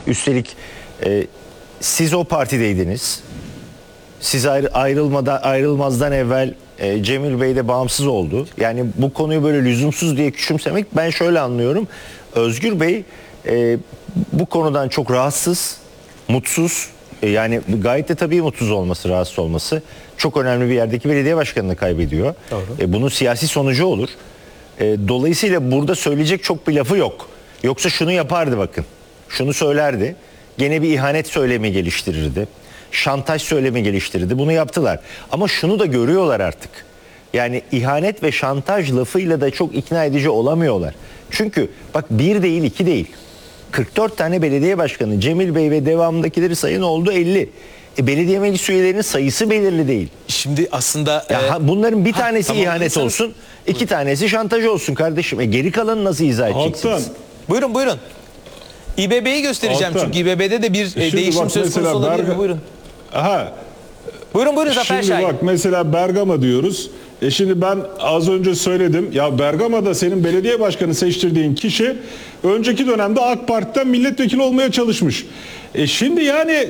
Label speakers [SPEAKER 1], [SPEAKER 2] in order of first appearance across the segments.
[SPEAKER 1] Üstelik siz o partideydiniz. Siz ayrılmazdan evvel Cemil Bey de bağımsız oldu. Yani bu konuyu böyle lüzumsuz diye küçümsemek, ben şöyle anlıyorum. Özgür Bey bu konudan çok rahatsız, mutsuz. Yani gayet de tabii mutsuz olması, rahatsız olması. Çok önemli bir yerdeki belediye başkanını kaybediyor. Bunun siyasi sonucu olur. Dolayısıyla burada söyleyecek çok bir lafı yok. Yoksa şunu yapardı bakın. Şunu söylerdi. Gene bir ihanet söylemi geliştirirdi. Şantaj söylemi geliştirirdi. Bunu yaptılar. Ama şunu da görüyorlar artık. Yani ihanet ve şantaj lafıyla da çok ikna edici olamıyorlar. Çünkü bak, bir değil, iki değil. 44 tane belediye başkanı, Cemil Bey ve devamındakileri sayın, oldu 50. Belediye meclis üyelerinin sayısı belirli değil.
[SPEAKER 2] Şimdi aslında
[SPEAKER 1] bunların bir tanesi
[SPEAKER 2] tamam,
[SPEAKER 1] ihanet olsun, iki tanesi şantaj olsun kardeşim. Geri kalanı nasıl izah edeceksiniz?
[SPEAKER 2] Buyurun. İBB'yi göstereceğim çünkü İBB'de de bir değişim söz konusu olabilir mi? Buyurun. Buyurun Zafer Şahin.
[SPEAKER 3] Şimdi bak, mesela Bergama diyoruz. Şimdi ben az önce söyledim. Ya Bergama'da senin belediye başkanı seçtirdiğin kişi önceki dönemde AK Parti'den milletvekili olmaya çalışmış. Şimdi yani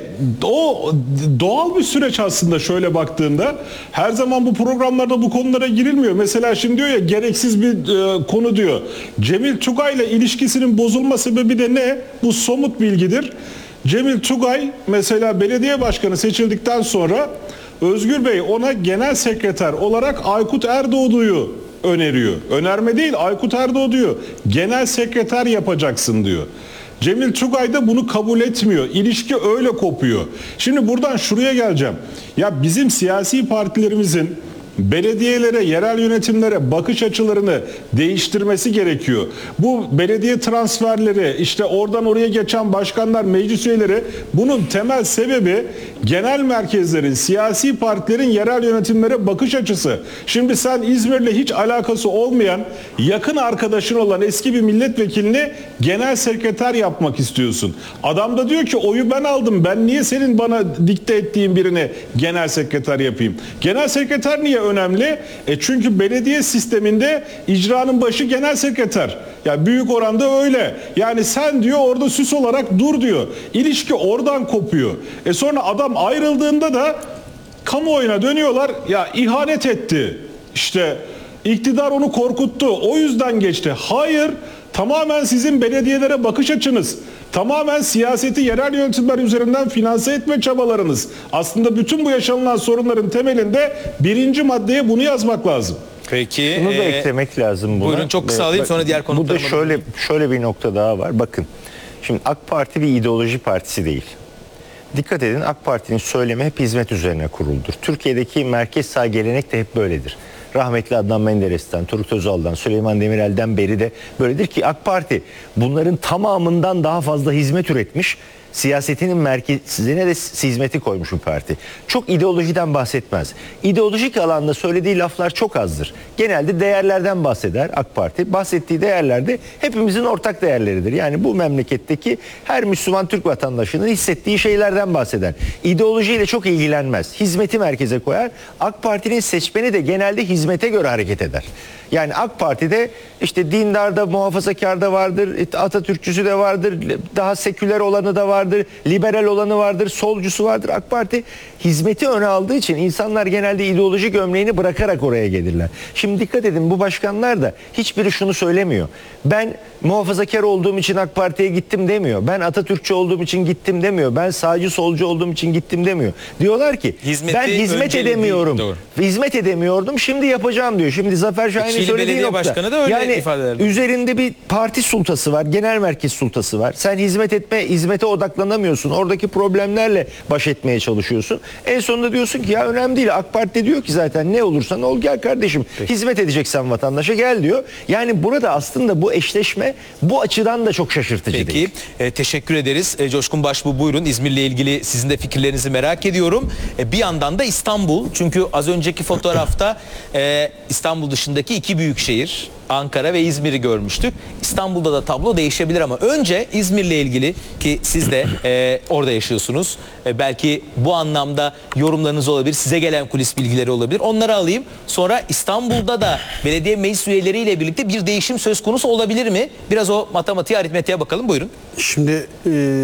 [SPEAKER 3] o doğal bir süreç aslında, şöyle baktığında. Her zaman bu programlarda bu konulara girilmiyor. Mesela şimdi diyor ya, gereksiz bir konu diyor. Cemil Tugay'la ilişkisinin bozulma sebebi de ne? Bu somut bilgidir. Cemil Tugay mesela belediye başkanı seçildikten sonra Özgür Bey ona genel sekreter olarak Aykut Erdoğdu'yu öneriyor. Önerme değil, Aykut Erdoğdu diyor. Genel sekreter yapacaksın diyor. Cemil Tugay da bunu kabul etmiyor. İlişki öyle kopuyor. Şimdi buradan şuraya geleceğim. Ya bizim siyasi partilerimizin belediyelere, yerel yönetimlere bakış açılarını değiştirmesi gerekiyor. Bu belediye transferleri, işte oradan oraya geçen başkanlar, meclis üyeleri, bunun temel sebebi genel merkezlerin, siyasi partilerin yerel yönetimlere bakış açısı. Şimdi sen İzmir'le hiç alakası olmayan, yakın arkadaşın olan eski bir milletvekilini genel sekreter yapmak istiyorsun. Adam da diyor ki, oyu ben aldım, ben niye senin bana dikte ettiğin birini genel sekreter yapayım? Genel sekreter niye önemli? Çünkü belediye sisteminde icranın başı genel sekreter. Ya büyük oranda öyle. Yani sen diyor orada süs olarak dur diyor. İlişki oradan kopuyor. Sonra adam ayrıldığında da kamuoyuna dönüyorlar. Ya ihanet etti. İşte iktidar onu korkuttu. O yüzden geçti. Hayır. Tamamen sizin belediyelere bakış açınız. Tamamen siyaseti yerel yönetimler üzerinden finanse etme çabalarınız. Aslında bütün bu yaşanılan sorunların temelinde birinci maddeye bunu yazmak lazım.
[SPEAKER 2] Peki.
[SPEAKER 1] Bunu da eklemek lazım buna.
[SPEAKER 2] Buyurun, çok kısa alayım, sonra diğer konuklarıma.
[SPEAKER 1] Bu da şöyle bir nokta daha var. Bakın, şimdi AK Parti bir ideoloji partisi değil. Dikkat edin, AK Parti'nin söylemi hep hizmet üzerine kuruludur. Türkiye'deki merkez sağ gelenek de hep böyledir. Rahmetli Adnan Menderes'ten, Turgut Özal'dan, Süleyman Demirel'den beri de böyledir ki AK Parti bunların tamamından daha fazla hizmet üretmiş, siyasetinin merkezine de hizmeti koymuş bir parti. Çok ideolojiden bahsetmez. İdeolojik alanda söylediği laflar çok azdır. Genelde değerlerden bahseder AK Parti. Bahsettiği değerler de hepimizin ortak değerleridir. Yani bu memleketteki her Müslüman Türk vatandaşının hissettiği şeylerden bahseder. İdeolojiyle çok ilgilenmez. Hizmeti merkeze koyar. AK Parti'nin seçmeni de genelde hizmete göre hareket eder. Yani AK Parti'de işte dindarda, muhafazakarda vardır, Atatürkçüsü de vardır, daha seküler olanı da vardır, liberal olanı vardır, solcusu vardır. AK Parti hizmeti öne aldığı için insanlar genelde ideoloji gömleğini bırakarak oraya gelirler. Şimdi dikkat edin, bu başkanlar da hiçbiri şunu söylemiyor. Ben muhafazakar olduğum için AK Parti'ye gittim demiyor. Ben Atatürkçü olduğum için gittim demiyor. Ben sağcı solcu olduğum için gittim demiyor. Diyorlar ki ben hizmet edemiyorum. Hizmet edemiyordum, şimdi yapacağım diyor. Şimdi Zafer Şahin'in söylediği nokta.
[SPEAKER 2] Başkanı da öyle
[SPEAKER 1] yani
[SPEAKER 2] ifade eder.
[SPEAKER 1] Üzerinde bir parti sultası var, genel merkez sultası var. Sen hizmete odaklanamıyorsun. Oradaki problemlerle baş etmeye çalışıyorsun. En sonunda diyorsun ki ya önemli değil. AK Parti diyor ki zaten ne olursan ol gel kardeşim. Peki. Hizmet edeceksen vatandaşa gel diyor. Yani burada aslında bu eşleşme bu açıdan da çok şaşırtıcı değil.
[SPEAKER 2] Peki, teşekkür ederiz. Coşkun Başbuğ, buyurun. İzmir'le ilgili sizin de fikirlerinizi merak ediyorum. Bir yandan da İstanbul. Çünkü az önceki fotoğrafta İstanbul dışındaki iki büyük şehir, Ankara ve İzmir'i görmüştük. İstanbul'da da tablo değişebilir ama önce İzmir'le ilgili, ki siz de orada yaşıyorsunuz. Belki bu anlamda yorumlarınız olabilir, size gelen kulis bilgileri olabilir. Onları alayım. Sonra İstanbul'da da belediye meclis üyeleriyle birlikte bir değişim söz konusu olabilir mi? Biraz o matematiğe, aritmetiğe bakalım. Buyurun.
[SPEAKER 4] Şimdi